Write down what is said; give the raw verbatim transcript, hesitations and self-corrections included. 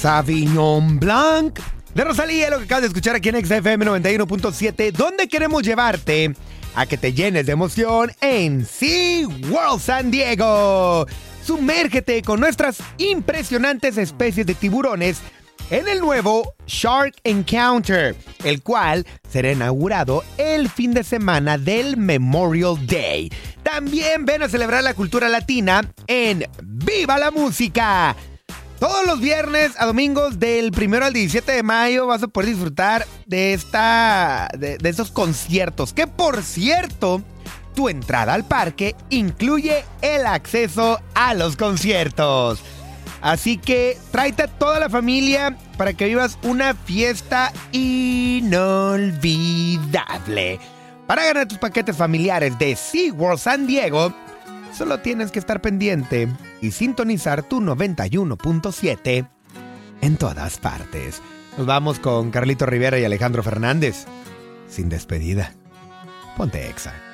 Sauvignon Blanc de Rosalía, lo que acabas de escuchar aquí en X F M noventa y uno punto siete, donde queremos llevarte a que te llenes de emoción en SeaWorld San Diego. Sumérgete con nuestras impresionantes especies de tiburones en el nuevo Shark Encounter, el cual será inaugurado el fin de semana del Memorial Day. También ven a celebrar la cultura latina en ¡Viva la Música! Todos los viernes a domingos del primero al diecisiete de mayo vas a poder disfrutar de esta de, de esos conciertos, que por cierto, tu entrada al parque incluye el acceso a los conciertos. Así que tráete a toda la familia para que vivas una fiesta inolvidable. Para ganar tus paquetes familiares de SeaWorld San Diego, solo tienes que estar pendiente y sintonizar tu noventa y uno punto siete en todas partes. Nos vamos con Carlito Rivera y Alejandro Fernández. Sin despedida. Ponte Exa.